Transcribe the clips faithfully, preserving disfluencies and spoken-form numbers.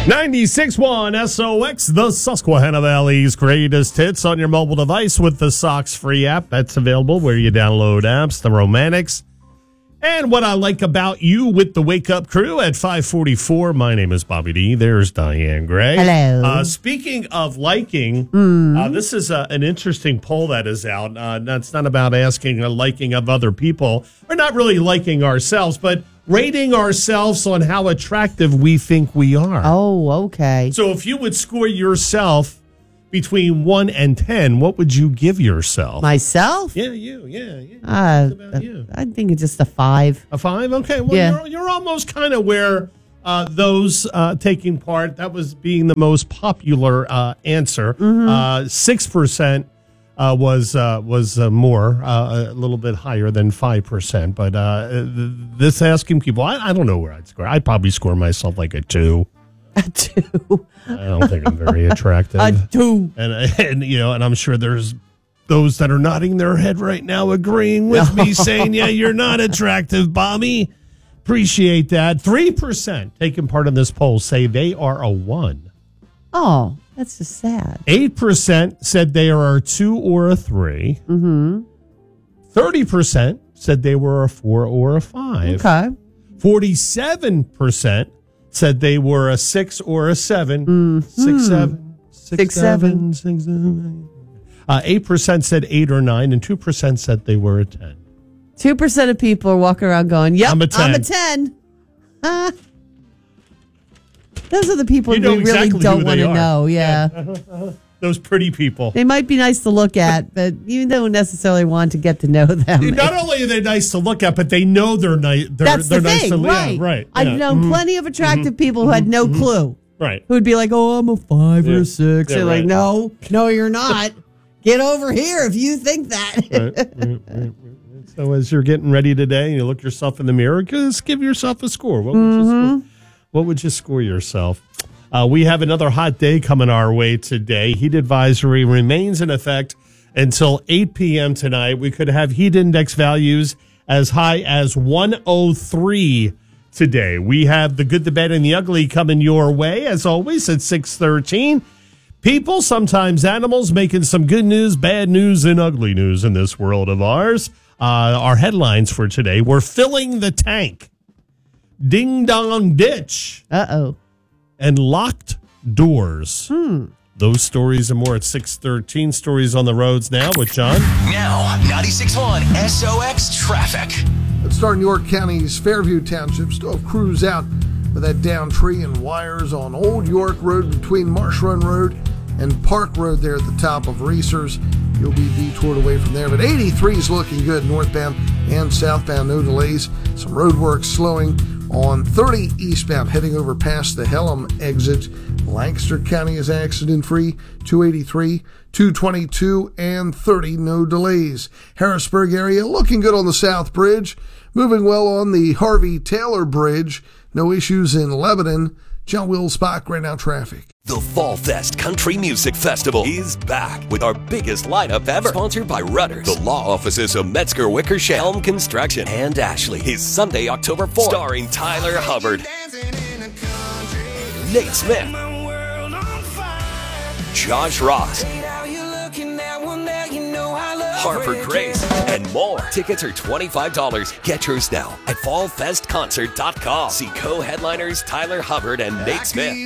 ninety-six point one S O X, the Susquehanna Valley's greatest hits on your mobile device with the Sox free app. That's available where you download apps, the Romantics. And what I like about you with the Wake Up Crew at five forty-four. My name is Bobby D. There's Diane Gray. Hello. Uh, speaking of liking, mm. uh, this is a, an interesting poll that is out. Uh, that's not about asking a liking of other people. We're not really liking ourselves, but rating ourselves on how attractive we think we are. Oh, okay. So if you would score yourself between one and ten, what would you give yourself? Myself? Yeah, you. Yeah, yeah. Uh, about you? I think it's just a five. A five? Okay. Well, yeah. you're, you're almost kind of where uh, those uh, taking part, that was being the most popular uh, answer. Mm-hmm. Uh, six percent uh, was uh, was uh, more, uh, a little bit higher than five percent. But uh, this asking people, I, I don't know where I'd score. I'd probably score myself like a two. A two. I don't think I'm very attractive. A two. And, and, you know, and I'm sure there's those that are nodding their head right now agreeing with me, saying, yeah, you're not attractive, Bobby. Appreciate that. three percent taking part in this poll say they are a one. Oh, that's just sad. eight percent said they are a two or a three. Mm-hmm. thirty percent said they were a four or a five. Okay. forty-seven percent said they were a six or a seven. Mm-hmm. Six, seven. Six, six seven. seven. Six, seven. Uh, eight percent said eight or nine, and two percent said they were a ten. two percent of people are walking around going, yep, I'm a ten. I'm a ten. Uh, those are the people you know we exactly really don't want to know. Yeah. yeah. Uh-huh, uh-huh. Those pretty people. They might be nice to look at, but you don't necessarily want to get to know them. Not only are they nice to look at, but they know they're nice. They're, That's they're the nice thing, to right? Yeah, right. I've yeah. known mm-hmm. plenty of attractive mm-hmm. people who had no mm-hmm. clue. Right. Who'd be like, oh, I'm a five yeah. or a six. Yeah, They're right. like, no, no, you're not. Get over here if you think that. right, right, right, right. So as you're getting ready today and you look yourself in the mirror, just give yourself a score. What would, mm-hmm. you, score? What would you score yourself? Uh, we have another hot day coming our way today. Heat advisory remains in effect until eight p.m. tonight. We could have heat index values as high as one oh three today. We have the good, the bad, and the ugly coming your way, as always, at six thirteen. People, sometimes animals, making some good news, bad news, and ugly news in this world of ours. Uh, our headlines for today: we're filling the tank, ding dong ditch, Uh-oh, and locked doors. Hmm. Those stories and more at six thirteen. Stories on the roads now with John. Now, ninety-six point one S O X traffic. Let's start in York County's Fairview Township. Still have crews out with that down tree and wires on Old York Road between Marsh Run Road and Park Road there at the top of Reesers. You'll be detoured away from there. But eighty-three is looking good northbound and southbound. No delays. Some road work slowing on thirty eastbound heading over past the Hellam exit. Lancaster County is accident-free. two eighty-three, two twenty-two, and thirty. No delays. Harrisburg area looking good on the South Bridge. Moving well on the Harvey Taylor Bridge. No issues in Lebanon. John Wills Bach, right now traffic. The Fall Fest Country Music Festival is back with our biggest lineup ever. Sponsored by Rudders, the law offices of Metzger Wickersham, Helm Construction, and Ashley. Is Sunday, October fourth. Starring Tyler Hubbard, Nate Smith, Josh Ross, Harper Grace, and more. Tickets are twenty-five dollars. Get yours now at fall fest concert dot com. See co-headliners Tyler Hubbard and Nate Smith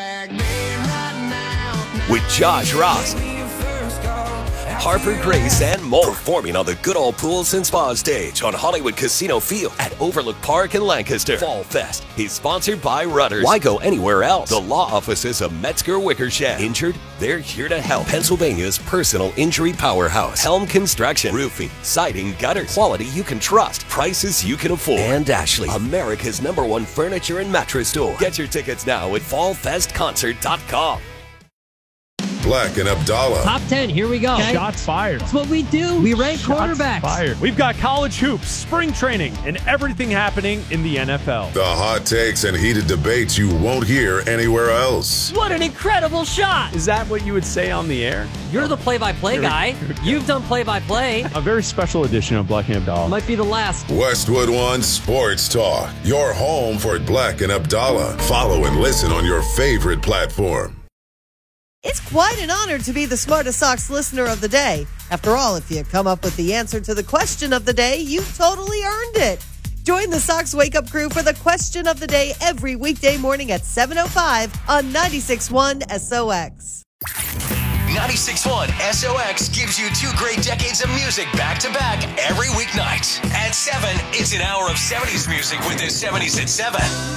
with Josh Ross, Harper Grace, and more. Performing on the Good Old Pools and Spa stage on Hollywood Casino Field at Overlook Park in Lancaster. Fall Fest is sponsored by Rudders. Why go anywhere else? The law offices of Metzger Wickersham. Injured? They're here to help. Pennsylvania's personal injury powerhouse. Helm Construction. Roofing, siding, gutters. Quality you can trust. Prices you can afford. And Ashley, America's number one furniture and mattress store. Get your tickets now at fall fest concert dot com. Black and Abdallah. Top ten, here we go. Okay. Shots fired. That's what we do. We rank Shots quarterbacks. fired. We've got college hoops, spring training, and everything happening in the N F L. The hot takes and heated debates you won't hear anywhere else. What an incredible shot. Is that what you would say on the air? You're the play-by-play guy. You've done play-by-play. A very special edition of Black and Abdallah. Might be the last. Westwood One Sports Talk, your home for Black and Abdallah. Follow and listen on your favorite platform. It's quite an honor to be the Smartest Sox listener of the day. After all, if you come up with the answer to the question of the day, you totally earned it. Join the Sox Wake Up Crew for the question of the day every weekday morning at seven oh five on ninety-six point one S O X. ninety-six point one S O X gives you two great decades of music back-to-back every weeknight. At seven, it's an hour of seventies music with the seventies at seven.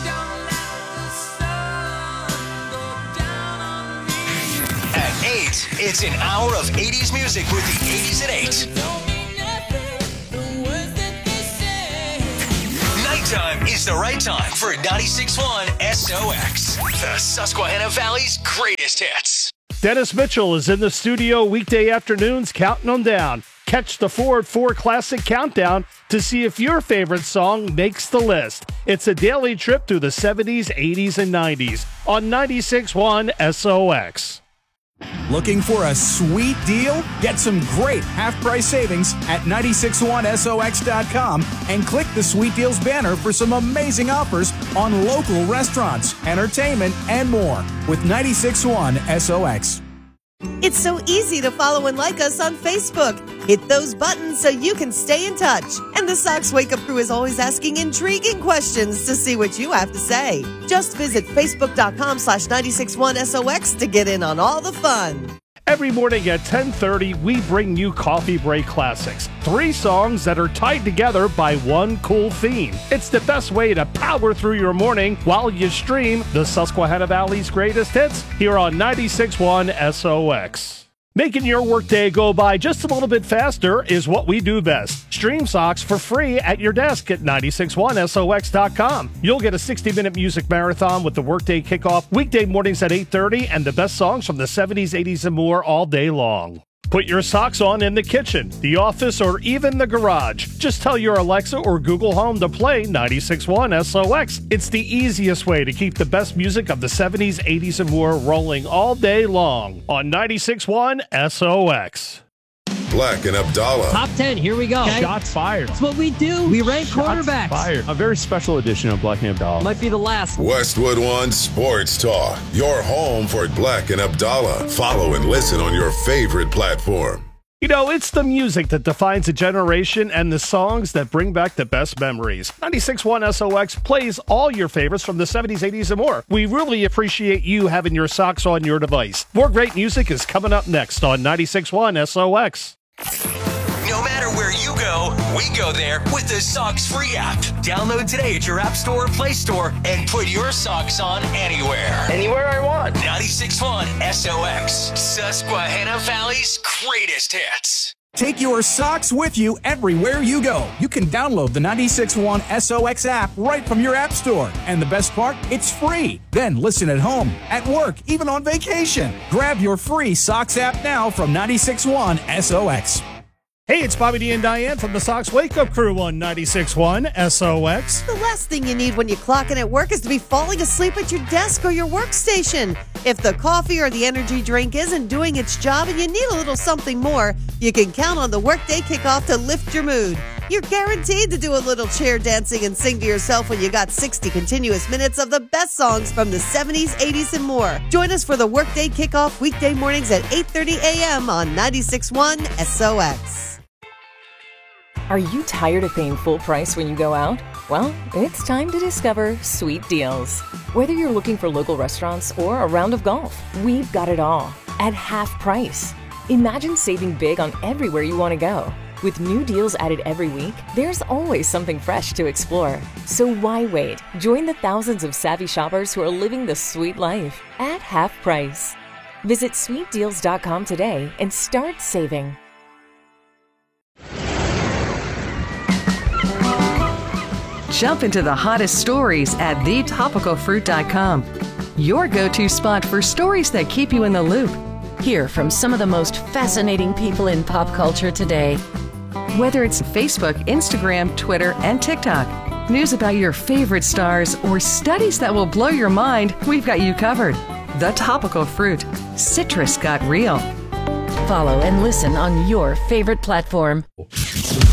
At eight, it's an hour of eighties music with the eighties at eight. Nighttime is the right time for ninety-six point one S O X, the Susquehanna Valley's greatest hits. Dennis Mitchell is in the studio weekday afternoons counting them down. Catch the Ford four Classic Countdown to see if your favorite song makes the list. It's a daily trip through the seventies, eighties, and nineties on ninety-six point one S O X. Looking for a sweet deal? Get some great half-price savings at nine six one S O X dot com and click the Sweet Deals banner for some amazing offers on local restaurants, entertainment, and more with ninety-six point one S O X. It's so easy to follow and like us on Facebook. Hit those buttons so you can stay in touch. And the Sox Wake Up Crew is always asking intriguing questions to see what you have to say. Just visit facebook.com slash 961SOX to get in on all the fun. Every morning at ten thirty, we bring you Coffee Break Classics. Three songs that are tied together by one cool theme. It's the best way to power through your morning while you stream the Susquehanna Valley's greatest hits here on ninety-six point one S O X. Making your workday go by just a little bit faster is what we do best. Stream Sox for free at your desk at nine six one S O X dot com. You'll get a sixty-minute music marathon with the workday kickoff weekday mornings at eight thirty and the best songs from the seventies, eighties, and more all day long. Put your socks on in the kitchen, the office, or even the garage. Just tell your Alexa or Google Home to play ninety-six point one S O X. It's the easiest way to keep the best music of the seventies, eighties, and more rolling all day long on ninety-six point one S O X. Black and Abdallah. Top ten, here we go. Okay. Shots fired. That's what we do. We rank Shots quarterbacks. fired. A very special edition of Black and Abdallah. Might be the last. Westwood One Sports Talk, your home for Black and Abdallah. Follow and listen on your favorite platform. You know, it's the music that defines a generation and the songs that bring back the best memories. ninety-six point one S O X plays all your favorites from the seventies, eighties, and more. We really appreciate you having your socks on your device. More great music is coming up next on ninety-six point one S O X. No matter where you go, we go there with the Sox free app. Download today at your App Store or Play Store and put your socks on anywhere. Anywhere I want. ninety-six point one S O X, Susquehanna Valley's greatest hits. Take your socks with you everywhere you go. You can download the ninety-six point one S O X app right from your app store. And the best part, it's free. Then listen at home, at work, even on vacation. Grab your free socks app now from ninety-six point one S O X. Hey, it's Bobby D and Diane from the Sox Wake Up Crew on ninety-six point one S O X. The last thing you need when you clock in at work is to be falling asleep at your desk or your workstation. If the coffee or the energy drink isn't doing its job and you need a little something more, you can count on the workday kickoff to lift your mood. You're guaranteed to do a little chair dancing and sing to yourself when you got sixty continuous minutes of the best songs from the seventies, eighties, and more. Join us for the workday kickoff weekday mornings at eight thirty a.m. on ninety-six point one S O X. Are you tired of paying full price when you go out? Well, it's time to discover Sweet Deals. Whether you're looking for local restaurants or a round of golf, we've got it all at half price. Imagine saving big on everywhere you want to go. With new deals added every week, there's always something fresh to explore. So why wait? Join the thousands of savvy shoppers who are living the sweet life at half price. Visit sweet deals dot com today and start saving. Jump into the hottest stories at the topical fruit dot com. Your go-to spot for stories that keep you in the loop. Hear from some of the most fascinating people in pop culture today. Whether it's Facebook, Instagram, Twitter, and TikTok, news about your favorite stars, or studies that will blow your mind, we've got you covered. The Topical Fruit. Citrus got real. Follow and listen on your favorite platform.